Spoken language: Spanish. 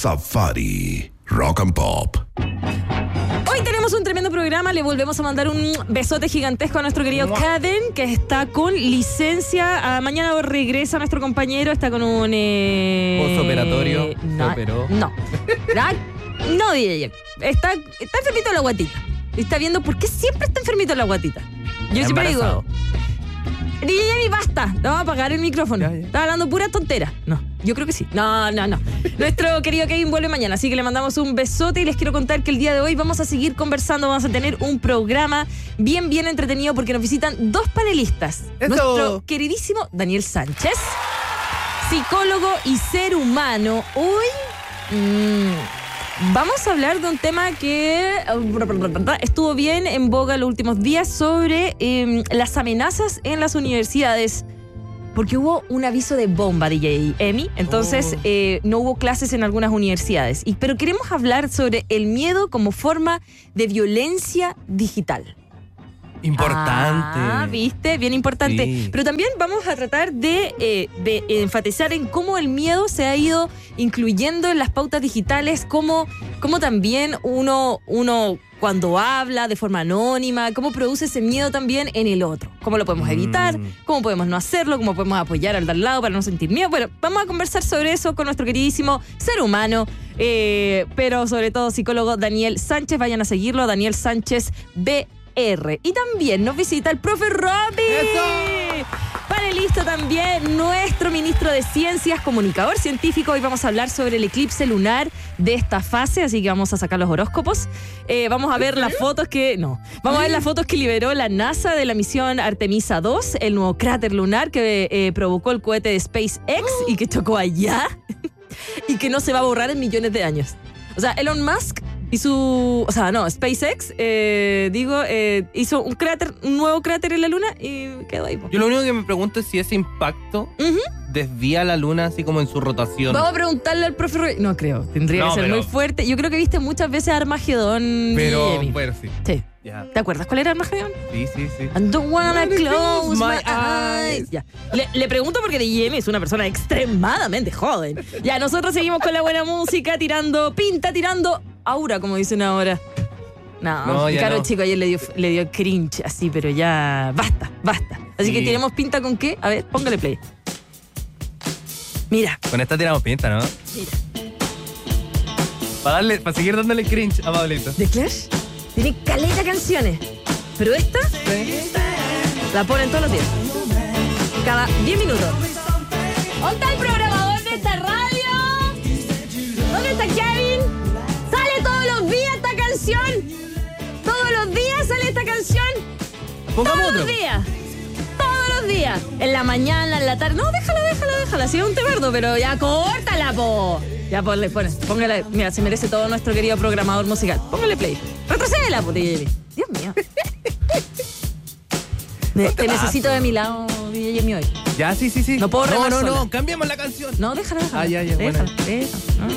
Safari Rock and Pop. Hoy tenemos un tremendo programa. Le volvemos a mandar un besote gigantesco a nuestro querido Caden, que está con licencia. Mañana regresa nuestro compañero. Está con un... postoperatorio. No, Se operó. no. No, DJ. Está enfermito de la guatita. Está viendo por qué siempre está enfermito de la guatita. Yo siempre digo... DJ, basta. No va a apagar el micrófono. Ya. Está hablando pura tontera. No, yo creo que sí. No. Nuestro querido Kevin vuelve mañana, así que le mandamos un besote y les quiero contar que el día de hoy vamos a seguir conversando. Vamos a tener un programa bien entretenido porque nos visitan dos panelistas. ¡Eso! Nuestro queridísimo Daniel Sánchez, psicólogo y ser humano. Hoy... vamos a hablar de un tema que estuvo bien en boga los últimos días sobre las amenazas en las universidades. Porque hubo un aviso de bomba, DJ Emi. Entonces, no hubo clases en algunas universidades. Pero queremos hablar sobre el miedo como forma de violencia digital. Importante. ¿Viste? Bien importante. Sí. Pero también vamos a tratar de enfatizar en cómo el miedo se ha ido incluyendo en las pautas digitales, cómo también uno cuando habla de forma anónima, cómo produce ese miedo también en el otro. Cómo lo podemos evitar, cómo podemos no hacerlo, cómo podemos apoyar al de al lado para no sentir miedo. Bueno, vamos a conversar sobre eso con nuestro queridísimo ser humano, pero sobre todo psicólogo Daniel Sánchez. Vayan a seguirlo, Daniel Sánchez BR. Y también nos visita el profe Robbie. ¡Eso! Panelista también, nuestro ministro de Ciencias, comunicador científico. Hoy vamos a hablar sobre el eclipse lunar de esta fase, así que vamos a sacar los horóscopos. Vamos a ver las fotos que... No, vamos a ver las fotos que liberó la NASA de la misión Artemisa 2, el nuevo cráter lunar que provocó el cohete de SpaceX y que chocó allá y que no se va a borrar en millones de años. O sea, Elon Musk y SpaceX, hizo un nuevo cráter en la luna y quedó ahí. Yo lo único que me pregunto es si ese impacto desvía la luna así como en su rotación. Vamos a preguntarle al profe Roy. No creo, tendría que ser muy fuerte. Yo creo que viste muchas veces Armagedón. Pero, Guillermo. bueno, sí. Sí. Ya. ¿Te acuerdas cuál era Armagedón? Sí. I don't wanna close my eyes. Ya. Le pregunto porque DJ es una persona extremadamente joven. Ya, nosotros seguimos con la buena música, tirando aura, como dicen ahora. No, ya Caro no. chico ayer le dio cringe así, pero ya basta. Así que tiremos pinta con qué. A ver, póngale play. Mira. Con esta tiramos pinta, ¿no? Mira. Para seguir dándole cringe a Pablito. The Clash tiene caleta canciones, pero esta la ponen todos los días, cada 10 minutos. ¿Dónde está el programador de esta radio? ¿Dónde está Kevin? ¡Sale todos los días esta canción! ¡Todos los días sale esta canción! Pongamos ¡Todos otro. los días! ¡Todos los días! En la mañana, en la tarde. No, déjala. Sí, es un temardo, pero ya córtala, po. Ya póngale. Mira, se merece todo nuestro querido programador musical. Póngale play. Retrocédela, po, DJ. Dios mío. Te necesito de mi lado, DJ hoy. Ya, sí. No puedo remar sola. No, cambiemos la canción. No, déjala. Ya, bueno. Déjala.